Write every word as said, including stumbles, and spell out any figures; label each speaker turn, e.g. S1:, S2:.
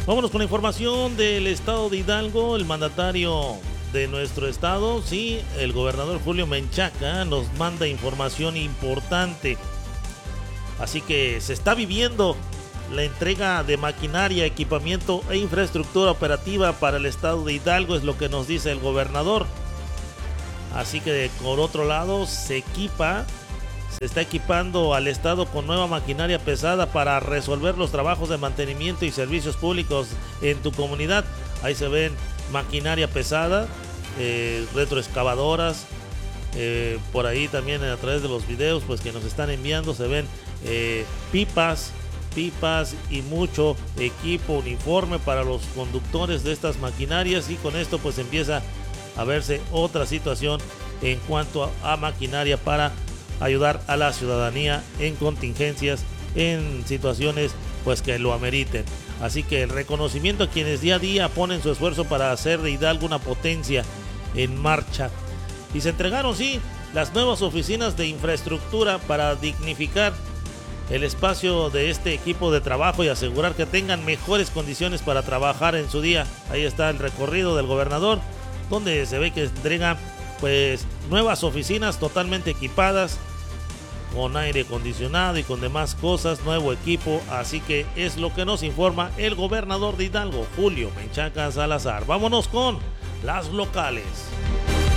S1: Vámonos con la información del estado de Hidalgo. El mandatario de nuestro estado, sí, el gobernador Julio Menchaca, nos manda información importante. Así que se está viviendo la entrega de maquinaria, equipamiento e infraestructura operativa para el estado de Hidalgo, es lo que nos dice el gobernador. Así que por otro lado, se equipa, se está equipando al estado con nueva maquinaria pesada para resolver los trabajos de mantenimiento y servicios públicos en tu comunidad. Ahí se ven maquinaria pesada, eh, retroexcavadoras, eh, por ahí también a través de los videos pues que nos están enviando se ven eh, pipas, pipas y mucho equipo, uniforme para los conductores de estas maquinarias, y con esto pues empieza a verse otra situación en cuanto a, a maquinaria para ayudar a la ciudadanía en contingencias, en situaciones pues que lo ameriten. Así que el reconocimiento a quienes día a día ponen su esfuerzo para hacer de Hidalgo una potencia en marcha. Y se entregaron, sí, las nuevas oficinas de infraestructura para dignificar el espacio de este equipo de trabajo y asegurar que tengan mejores condiciones para trabajar en su día. Ahí está el recorrido del gobernador, donde se ve que entrega pues nuevas oficinas totalmente equipadas con aire acondicionado y con demás cosas, nuevo equipo. Así que es lo que nos informa el gobernador de Hidalgo, Julio Menchaca Salazar. Vámonos con las locales.